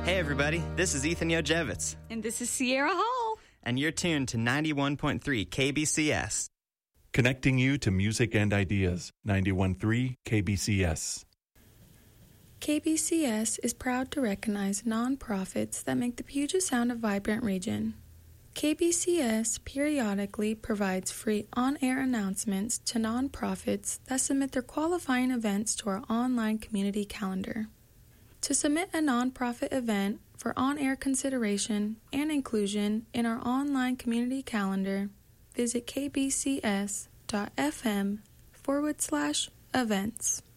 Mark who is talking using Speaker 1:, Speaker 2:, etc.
Speaker 1: Hey everybody, this is Ethan Yojevitz.
Speaker 2: And this is Sierra Hall.
Speaker 1: And you're tuned to 91.3 KBCS.
Speaker 3: Connecting you to music and ideas. 91.3 KBCS.
Speaker 4: KBCS is proud to recognize nonprofits that make the Puget Sound a vibrant region. KBCS periodically provides free on-air announcements to nonprofits that submit their qualifying events to our online community calendar. To submit a nonprofit event for on-air consideration and inclusion in our online community calendar, visit kbcs.fm/events.